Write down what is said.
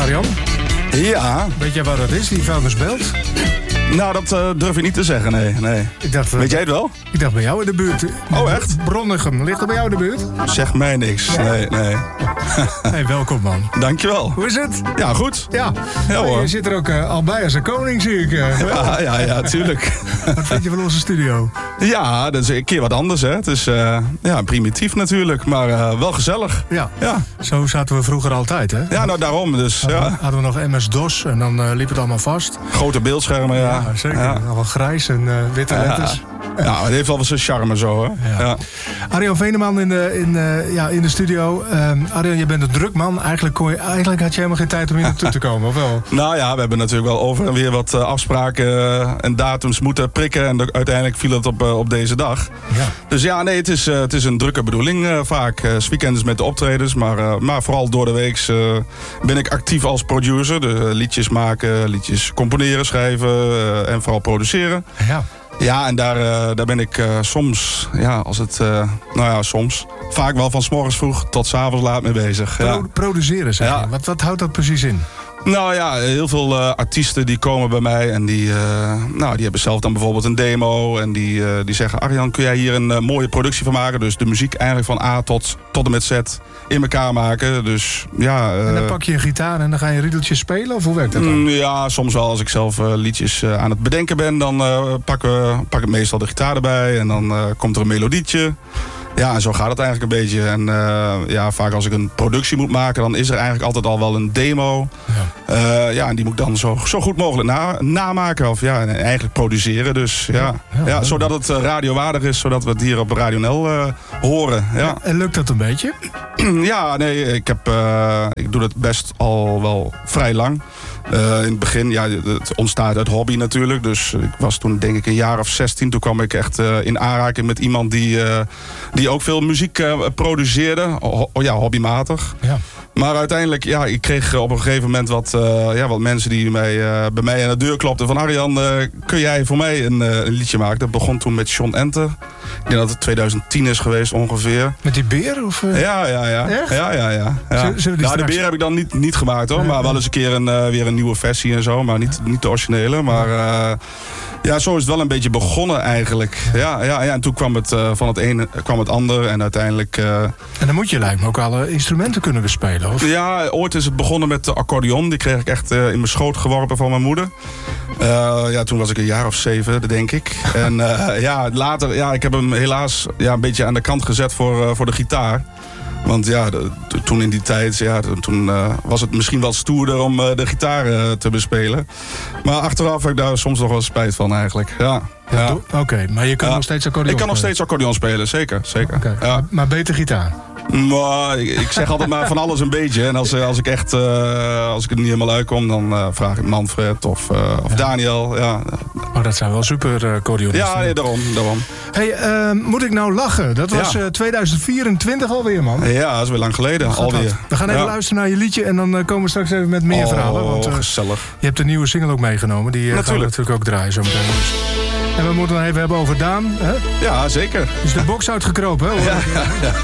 Arjan? Ja. Weet jij waar dat is, die vuilnisbelt? Nou, dat durf je niet te zeggen, nee. Ik dacht, weet jij het wel? Ik dacht bij jou in de buurt. Oh, echt? Bronnegem, ligt er bij jou in de buurt? Zeg mij niks, nee. Hey, welkom man. Dankjewel. Hoe is het? Ja, goed. Ja, hoor. Je zit er ook al bij als een koning, zie ik. Ja, tuurlijk. Wat vind je van onze studio? Ja, dat is een keer wat anders, hè. Het is primitief natuurlijk, maar wel gezellig. Ja, zo zaten we vroeger altijd, hè? Ja, nou daarom dus. Hadden we nog MS-DOS en dan liep het allemaal vast. Grote beeldschermen, ja. Ja, zeker. Allemaal grijs en witte letters. Ja, het heeft wel zijn charme zo, hè. Ja. Arjan Veneman in de studio. Arjan, je bent een druk man. Eigenlijk had je helemaal geen tijd om hier naartoe te komen, of wel? Nou ja, we hebben natuurlijk wel over en weer wat afspraken en datums moeten prikken. En uiteindelijk viel het op deze dag. Ja. Dus ja, nee, het is een drukke bedoeling vaak. 's weekends met de optredens, maar vooral door de week ben ik actief als producer. Dus liedjes maken, liedjes componeren, schrijven en vooral produceren. Ja. Ja, en daar ben ik soms, soms, vaak wel van 's morgens vroeg tot 's avonds laat mee bezig. Produceren, zeg je. Wat houdt dat precies in? Nou ja, heel veel artiesten die komen bij mij en die hebben zelf dan bijvoorbeeld een demo. En die zeggen, Arjan, kun jij hier een mooie productie van maken? Dus de muziek eigenlijk van A tot en met Z in elkaar maken. Dus ja. En dan pak je een gitaar en dan ga je riedeltjes spelen? Of hoe werkt dat dan? Ja, soms wel. Als ik zelf liedjes aan het bedenken ben, dan pak ik meestal de gitaar erbij. En dan komt er een melodietje. Ja, en zo gaat het eigenlijk een beetje. En vaak als ik een productie moet maken, dan is er eigenlijk altijd al wel een demo. Ja. En die moet ik dan zo goed mogelijk namaken. Of en eigenlijk produceren. Dus zodat het radiowaardig is, zodat we het hier op Radio NL horen. Ja. En lukt dat een beetje? Ja, nee, ik doe het best al wel vrij lang. In het begin, het ontstaat uit hobby natuurlijk. Dus ik was toen denk ik een jaar of 16. Toen kwam ik echt in aanraking met iemand die ook veel muziek produceerde. Hobbymatig. Ja. Maar uiteindelijk, ik kreeg op een gegeven moment wat mensen die bij mij aan de deur klopten. Van Arjan, kun jij voor mij een liedje maken? Dat begon toen met John Enter. Ik denk dat het 2010 is geweest ongeveer. Met die beer? Of, Ja. Echt? Ja. De beer heb ik dan niet gemaakt hoor. Maar wel eens een keer weer een nieuwe versie en zo. Maar niet de originele. Maar zo is het wel een beetje begonnen eigenlijk. Ja. En toen kwam het van het ene kwam het ander. En uiteindelijk... En dan moet je lijkt me ook alle instrumenten kunnen bespelen, of? Ja, ooit is het begonnen met de accordeon. Die kreeg ik echt in mijn schoot geworpen van mijn moeder. Toen was ik een jaar of 7, denk ik. En later, ik heb hem helaas een beetje aan de kant gezet voor de gitaar. Want toen in die tijd, toen was het misschien wel stoerder om de gitaar te bespelen. Maar achteraf heb ik daar soms nog wel spijt van eigenlijk. Ja. Oké, maar je kan nog steeds accordeon spelen? Ik kan nog steeds accordeon spelen, zeker. Okay. Ja. Maar beter gitaar? Maar ik zeg altijd maar van alles een beetje. En als ik er niet helemaal uitkom, dan vraag ik Manfred of Daniel. Ja. Oh, dat zijn wel super accordeonisten. Ja, nee, daarom. Hey, moet ik nou lachen? Dat was 2024 alweer, man. Ja, dat is weer lang geleden. Alweer. We gaan even luisteren naar je liedje en dan komen we straks even met meer verhalen. Want, gezellig. Je hebt een nieuwe single ook meegenomen. Die gaan we natuurlijk ook draaien zo meteen. En we moeten het even hebben over Daan. Hè? Ja, zeker. Is de box uitgekropen, hè? Ja.